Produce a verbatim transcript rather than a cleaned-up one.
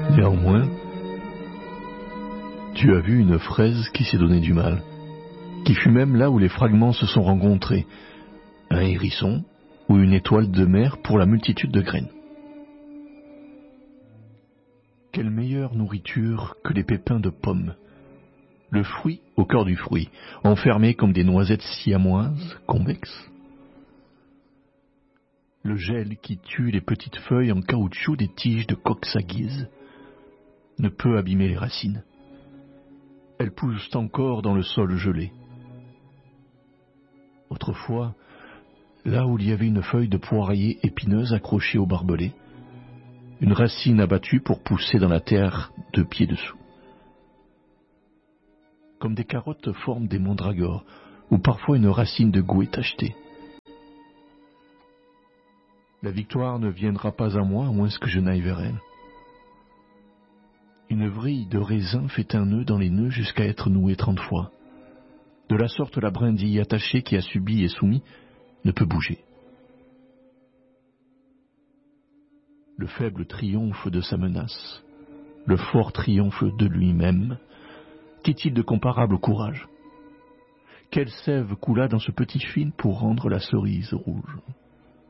Néanmoins, tu as vu une fraise qui s'est donné du mal, qui fut même là où les fragments se sont rencontrés, un hérisson ou une étoile de mer pour la multitude de graines. Quelle meilleure nourriture que les pépins de pommes, le fruit au cœur du fruit, enfermé comme des noisettes siamoises, convexes. Le gel qui tue les petites feuilles en caoutchouc des tiges de coxaguise ne peut abîmer les racines. Elles poussent encore dans le sol gelé. Autrefois, là où il y avait une feuille de poirier épineuse accrochée au barbelé, une racine abattue pour pousser dans la terre deux pieds dessous. Comme des carottes forment des mandragores, ou parfois une racine de goût tachetée. La victoire ne viendra pas à moi à moins que je n'aille vers elle. Une vrille de raisin fait un nœud dans les nœuds jusqu'à être nouée trente fois. De la sorte, la brindille attachée qui a subi et soumis ne peut bouger. Le faible triomphe de sa menace, le fort triomphe de lui-même. Qu'est-il de comparable au courage? Quelle sève coula dans ce petit fil pour rendre la cerise rouge?